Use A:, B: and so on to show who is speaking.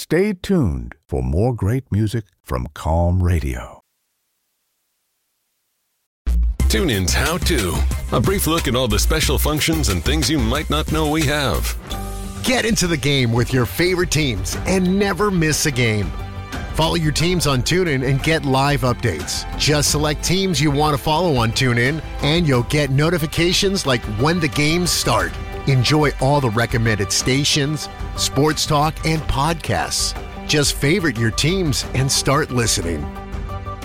A: Stay tuned for more great music from Calm Radio.
B: TuneIn's How To. A brief look at all the special functions and things you might not know we have.
C: Get into the game with your favorite teams and never miss a game. Follow your teams on TuneIn and get live updates. Just select teams you want to follow on TuneIn, and you'll get notifications like when the games start. Enjoy all the recommended stations, sports talk, and podcasts. Just favorite your teams and start listening.